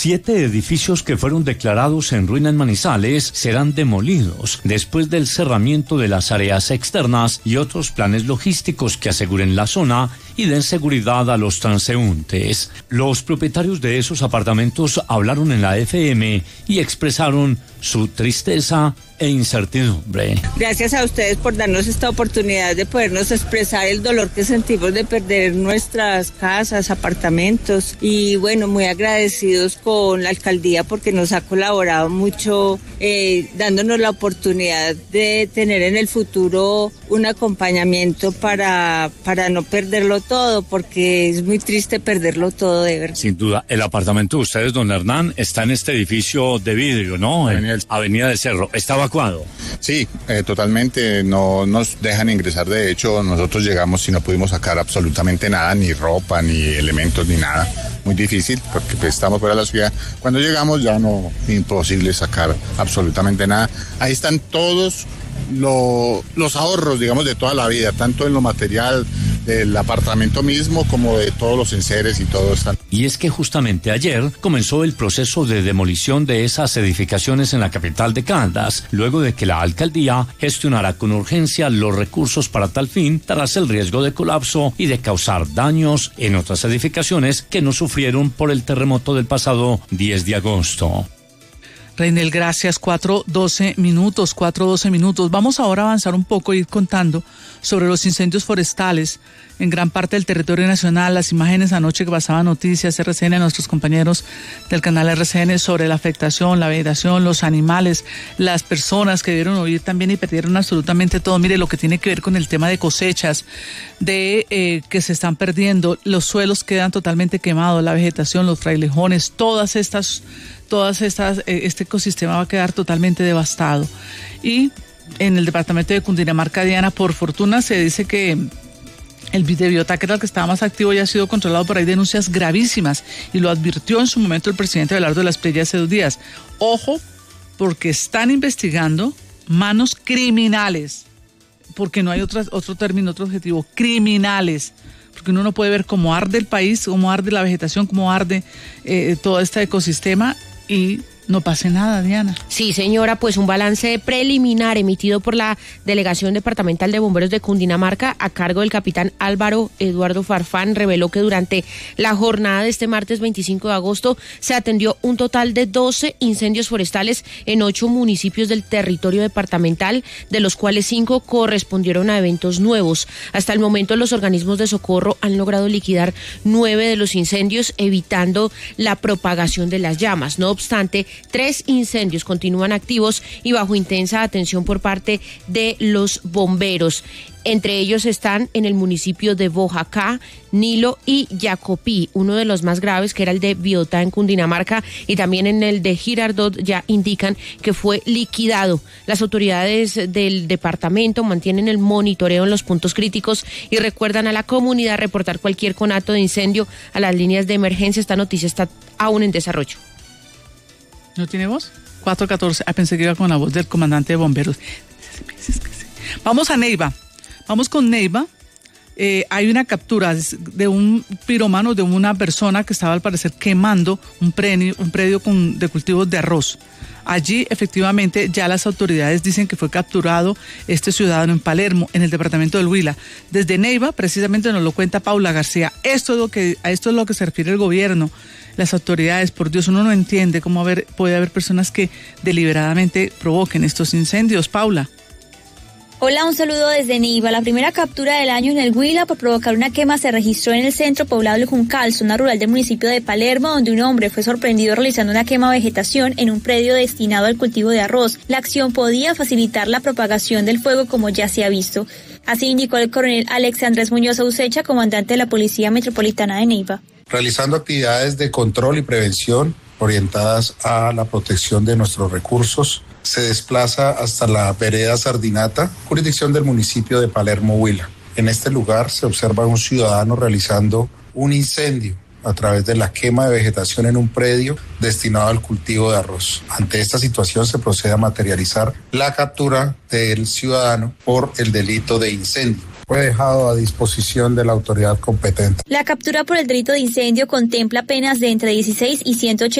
7 edificios que fueron declarados en ruina en Manizales serán demolidos después del cerramiento de las áreas externas y otros planes logísticos que aseguren la zona y den seguridad a los transeúntes. Los propietarios de esos apartamentos hablaron en la FM y expresaron su tristeza e incertidumbre. Gracias a ustedes por darnos esta oportunidad de podernos expresar el dolor que sentimos de perder nuestras casas, apartamentos, y bueno, muy agradecidos con la alcaldía porque nos ha colaborado mucho, dándonos la oportunidad de tener en el futuro un acompañamiento para no perderlo todo, porque es muy triste perderlo todo, de verdad. Sin duda, el apartamento de ustedes, don Hernán, está en este edificio de vidrio, ¿no? En Avenida del Cerro. ¿Está evacuado? Sí, totalmente, no nos dejan ingresar. De hecho, nosotros llegamos y no pudimos sacar absolutamente nada, ni ropa, ni elementos, ni nada. Muy difícil, porque pues, estamos fuera de la ciudad. Cuando llegamos ya no, imposible sacar absolutamente nada. Ahí están todos los ahorros, digamos, de toda la vida, tanto en lo material del apartamento mismo como de todos los enseres y todo esto. Y es que justamente ayer comenzó el proceso de demolición de esas edificaciones en la capital de Caldas, luego de que la alcaldía gestionara con urgencia los recursos para tal fin, tras el riesgo de colapso y de causar daños en otras edificaciones que no sufrieron por el terremoto del pasado 10 de agosto. Reinel, gracias. 4:12 minutos. Vamos ahora a avanzar un poco e ir contando sobre los incendios forestales en gran parte del territorio nacional. Las imágenes anoche que pasaban Noticias RCN, nuestros compañeros del canal RCN, sobre la afectación, la vegetación, los animales, las personas que debieron huir también y perdieron absolutamente todo. Mire, lo que tiene que ver con el tema de cosechas, de que se están perdiendo, los suelos quedan totalmente quemados, la vegetación, los frailejones, este ecosistema va a quedar totalmente devastado. Y en el departamento de Cundinamarca, Diana, por fortuna se dice que el de Biotá, que era el que estaba más activo, ya ha sido controlado, por ahí denuncias gravísimas, y lo advirtió en su momento el presidente Abelardo de la Espriella hace 2 días. Ojo, porque están investigando manos criminales, porque no hay otro término, otro objetivo, criminales, porque uno no puede ver cómo arde el país, cómo arde la vegetación, cómo arde todo este ecosistema, y no pase nada, Diana. Sí, señora, pues un balance preliminar emitido por la Delegación Departamental de Bomberos de Cundinamarca a cargo del capitán Álvaro Eduardo Farfán reveló que durante la jornada de este martes 25 de agosto se atendió un total de 12 incendios forestales en 8 municipios del territorio departamental, de los cuales 5 correspondieron a eventos nuevos. Hasta el momento los organismos de socorro han logrado liquidar 9 de los incendios, evitando la propagación de las llamas. No obstante, 3 incendios continúan activos y bajo intensa atención por parte de los bomberos. Entre ellos están en el municipio de Boyacá, Nilo y Jacopí, uno de los más graves, que era el de Biotá en Cundinamarca, y también en el de Girardot ya indican que fue liquidado. Las autoridades del departamento mantienen el monitoreo en los puntos críticos y recuerdan a la comunidad reportar cualquier conato de incendio a las líneas de emergencia. Esta noticia está aún en desarrollo. ¿No tiene voz? 4:14. Pensé que iba con la voz del comandante de bomberos. Vamos a Neiva. Vamos con Neiva. Hay una captura de un piromano, de una persona que estaba al parecer quemando un predio de cultivos de arroz. Allí efectivamente ya las autoridades dicen que fue capturado este ciudadano en Palermo, en el departamento del Huila. Desde Neiva precisamente nos lo cuenta Paula García. A esto es lo que se refiere el gobierno, las autoridades. Por Dios, uno no entiende cómo puede haber personas que deliberadamente provoquen estos incendios. Paula. Hola, un saludo desde Neiva. La primera captura del año en el Huila por provocar una quema se registró en el centro poblado del Juncal, zona rural del municipio de Palermo, donde un hombre fue sorprendido realizando una quema de vegetación en un predio destinado al cultivo de arroz. La acción podía facilitar la propagación del fuego, como ya se ha visto. Así indicó el coronel Alex Andrés Muñoz Ausecha, comandante de la Policía Metropolitana de Neiva. Realizando actividades de control y prevención orientadas a la protección de nuestros recursos, se desplaza hasta la vereda Sardinata, jurisdicción del municipio de Palermo, Huila. En este lugar se observa a un ciudadano realizando un incendio a través de la quema de vegetación en un predio destinado al cultivo de arroz. Ante esta situación se procede a materializar la captura del ciudadano por el delito de incendio. Fue dejado a disposición de la autoridad competente. La captura por el delito de incendio contempla penas de entre 16 y 180